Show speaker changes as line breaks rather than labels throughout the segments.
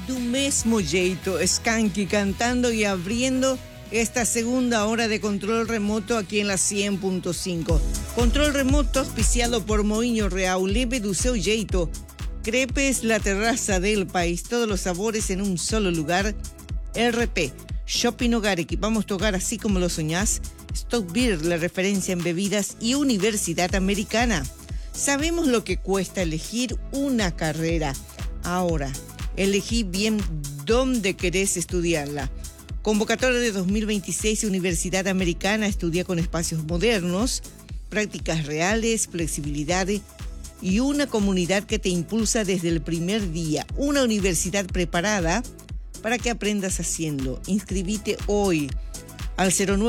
do mesmo jeito, Skanky cantando y abriendo esta segunda hora de Control Remoto aquí en la 100.5. Control Remoto auspiciado por Moinho Real, leve do seu jeito. Crepes, la terraza del país, todos los sabores en un solo lugar. RP, Shopping Hogar, equipamos tu hogar así como lo soñás. Stock Beer, la referencia en bebidas, y Universidad Americana. Sabemos lo que cuesta elegir una carrera. Ahora, elegí bien dónde querés estudiarla. Convocatoria de 2026, Universidad Americana, estudia con espacios modernos, prácticas reales, flexibilidad y una comunidad que te impulsa desde el primer día. Una universidad preparada para que aprendas haciendo. Inscribite hoy al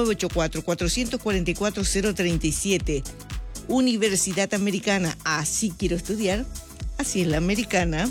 0984-444-037. Universidad Americana, así quiero estudiar, así es la americana.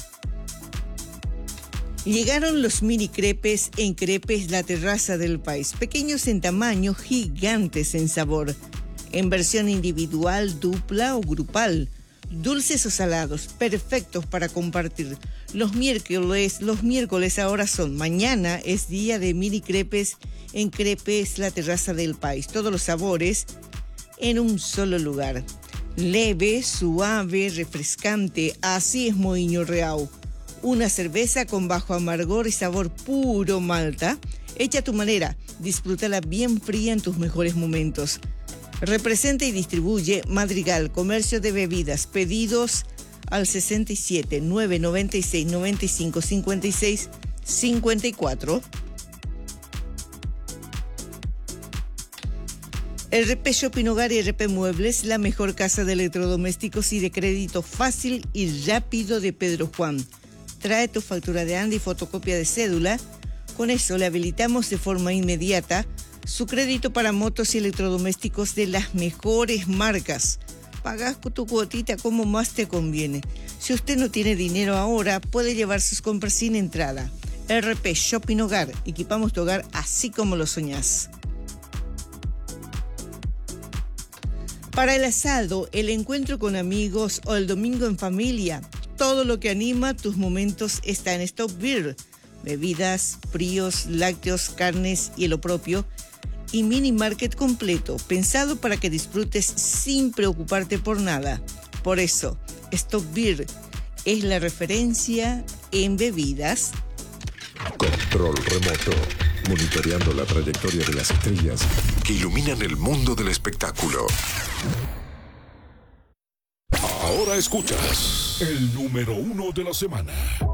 Llegaron los mini crepes en Crepes, la terraza del país. Pequeños en tamaño, gigantes en sabor. En versión individual, dupla o grupal. Dulces o salados, perfectos para compartir. Los miércoles ahora son. Mañana es día de mini crepes en Crepes, la terraza del país. Todos los sabores en un solo lugar. Leve, suave, refrescante. Así es Moinho Real. Una cerveza con bajo amargor y sabor puro malta. Hecha a tu manera. Disfrútala bien fría en tus mejores momentos. Representa y distribuye Madrigal, comercio de bebidas. Pedidos al 67 996 95 56 54. RP Shopping Hogar y RP Muebles, la mejor casa de electrodomésticos y de crédito fácil y rápido de Pedro Juan. Trae tu factura de ANDE y fotocopia de cédula. Con eso le habilitamos de forma inmediata su crédito para motos y electrodomésticos de las mejores marcas. Pagas tu cuotita como más te conviene. Si usted no tiene dinero ahora, puede llevar sus compras sin entrada. RP Shopping Hogar, equipamos tu hogar así como lo soñás. Para el asado, el encuentro con amigos o el domingo en familia, todo lo que anima tus momentos está en Stock Beer. Bebidas, fríos, lácteos, carnes y lo propio. Y mini market completo, pensado para que disfrutes sin preocuparte por nada. Por eso, Stock Beer es la referencia en bebidas.
Control Remoto, monitoreando la trayectoria de las estrellas que iluminan el mundo del espectáculo. Ahora escuchas el número 1 de la semana.